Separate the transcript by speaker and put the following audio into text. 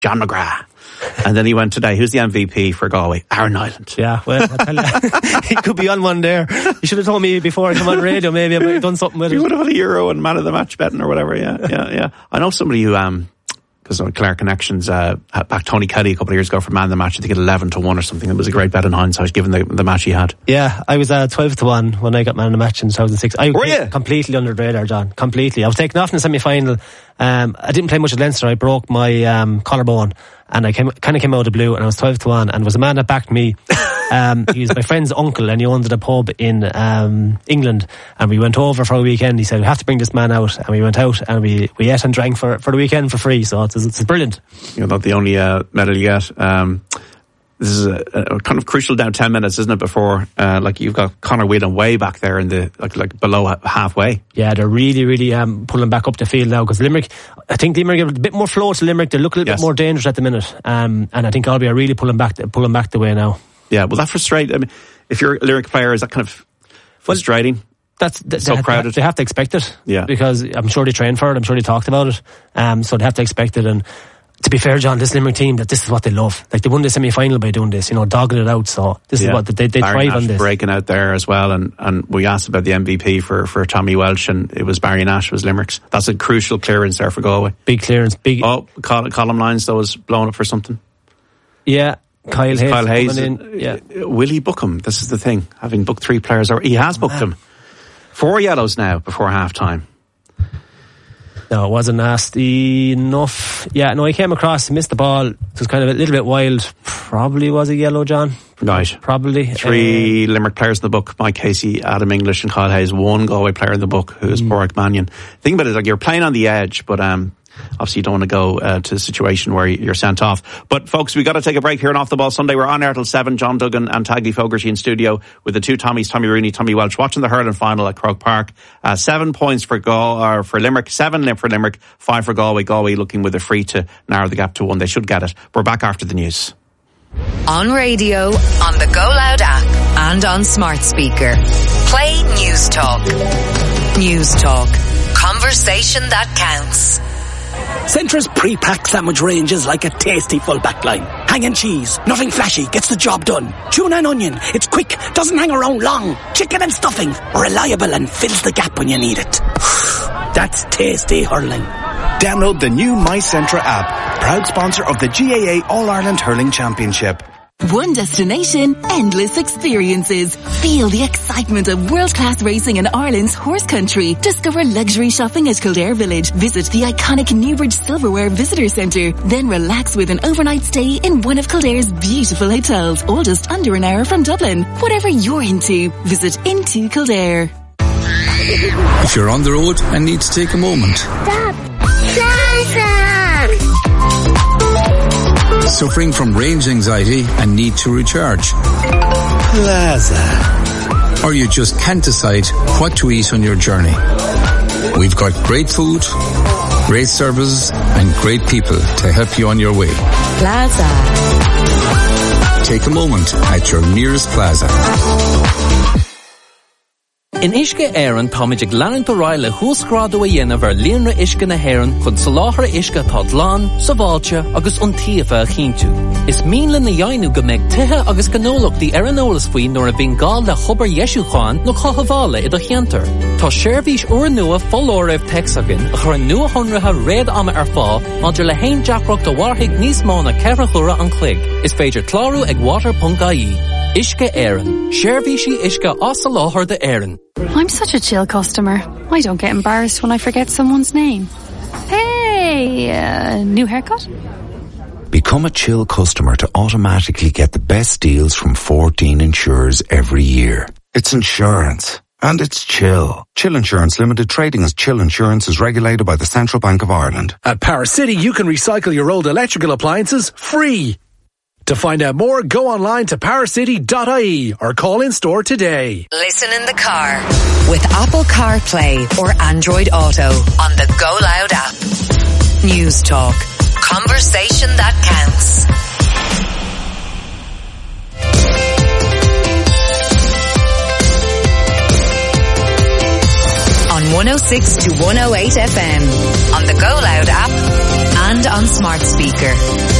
Speaker 1: John McGrath. And then he went today. Who's the MVP for Galway? Aaron Nyland.
Speaker 2: Yeah, well, I tell you, he could be on one there. You should have told me before I come on radio. Maybe I might have done something with it.
Speaker 1: You would have had a Euro and man of the match betting or whatever. Yeah. I know somebody who, because of Clare Connections, backed Tony Kelly a couple of years ago for man of the match. I think at 11-1 or something. It was a great bet in hindsight, given the match he had.
Speaker 2: Yeah, I was 12-1 when I got man of the match in 2006.
Speaker 1: Were you?
Speaker 2: Completely under the radar, John. Completely. I was taken off in the semi-final. I didn't play much at Leinster. I broke my collarbone, and I came out of the blue, and I was 12-1, and it was a man that backed me. He was my friend's uncle, and he owned a pub in England, and we went over for a weekend. He said, we have to bring this man out, and we went out, and we ate and drank for the weekend for free. So it's brilliant.
Speaker 1: You're not the only medal you get. This is a kind of crucial down 10 minutes, isn't it? Before, you've got Conor Whelan way back there in the like below halfway.
Speaker 2: Yeah, they're really pulling back up the field now, because I think Limerick have a bit more flow to Limerick. They look a little bit more dangerous at the minute, and I think Galway are really pulling back the way now. Yeah,
Speaker 1: well, that frustrates. I mean, if you're a Limerick player, is that kind of frustrating? Crowded.
Speaker 2: They have to expect it.
Speaker 1: Yeah,
Speaker 2: because I'm sure they trained for it. I'm sure they talked about it. So they have to expect it. And to be fair, John, this Limerick team, this is what they love. Like, they won the semi-final by doing this, dogging it out. So this is what they thrive on this.
Speaker 1: Breaking out there as well, and we asked about the MVP for Tommy Welsh, and it was Barry Nash was Limerick's. That's a crucial clearance there for Galway.
Speaker 2: Big clearance.
Speaker 1: Column Lines though was blown up for something.
Speaker 2: Yeah. Kyle Hayes.
Speaker 1: Will he book him? This is the thing. Having booked 3 players, he has booked them. 4 yellows now before half time.
Speaker 2: No, it wasn't nasty enough. Yeah, no, he came across, he missed the ball. It was kind of a little bit wild. Probably was a yellow, John.
Speaker 1: Right.
Speaker 2: Probably.
Speaker 1: 3 Limerick players in the book: Mike Casey, Adam English and Kyle Hayes. 1 Galway player in the book, who is Porrick Mannion. Think about it, you're playing on the edge, but obviously you don't want to go to a situation where you're sent off. But folks, we've got to take a break here on Off the Ball Sunday. We're on air till 7. John Duggan and Taggy Fogarty in studio with the 2 Tommies, Tommy Rooney, Tommy Welch, watching the hurling final at Croke Park. 7 points for Limerick, 7 for Limerick, 5 for Galway. Galway looking with a free to narrow the gap to 1. They should get it. We're back after the news.
Speaker 3: On radio, on the Go Loud app, and on smart speaker. Play News Talk. News Talk. Conversation that counts.
Speaker 4: Centra's pre-packed sandwich range is like a tasty full back line. Hanging cheese, nothing flashy, gets the job done. Tuna and onion, it's quick, doesn't hang around long. Chicken and stuffing, reliable and fills the gap when you need it. That's tasty hurling.
Speaker 5: Download the new My Centra app, proud sponsor of the GAA All-Ireland Hurling Championship.
Speaker 6: One destination, endless experiences. Feel the excitement of world-class racing in Ireland's horse country. Discover luxury shopping at Kildare Village. Visit the iconic Newbridge Silverware Visitor Centre. Then relax with an overnight stay in one of Kildare's beautiful hotels, all just under an hour from Dublin. Whatever you're into, visit Into Kildare.
Speaker 7: If you're on the road and need to take a moment.
Speaker 8: Stop! Plaza!
Speaker 7: Suffering from range anxiety and need to recharge.
Speaker 4: Plaza.
Speaker 7: Or you just can't decide what to eat on your journey. We've got great food, great services and great people to help you on your way.
Speaker 6: Plaza.
Speaker 7: Take a moment at your nearest Plaza.
Speaker 9: In Uisce Éireann táiméid ag leanann do ráille thuascrádú a dhéanamh ar líonra uisce na hÉireann chun sa láthair uisce tá dlán, sa bháilte agus iontaofa a chinntiú. Is míle na dhéanú go mbeidh tithe agus gnólachtaí ar an eolas faoi nuair a bhíonn gál le chobar Ieisúcháin nó chothabhála i do cheantar. Tá seirbhís uair nua follóireamh texagan a chur nua honratha réad ama ar fá maidir le haon deacracht do warthaigh níos mó na ceithre chura an chloig. Is féidir clárú ag water.ie. Uisce Éireann. Seirbhísí uisce as sa láthair de Éireann.
Speaker 10: I'm such a chill customer. I don't get embarrassed when I forget someone's name. Hey, new haircut?
Speaker 11: Become a chill customer to automatically get the best deals from 14 insurers every year. It's insurance. And it's Chill. Chill Insurance Limited, trading as Chill Insurance, is regulated by the Central Bank of Ireland.
Speaker 12: At Power City, you can recycle your old electrical appliances free. To find out more, go online to powercity.ie or call in store today.
Speaker 3: Listen in the car with Apple CarPlay or Android Auto on the Go Loud app. News Talk. Conversation that counts. On 106 to 108 FM, on the Go Loud app and on smart speaker.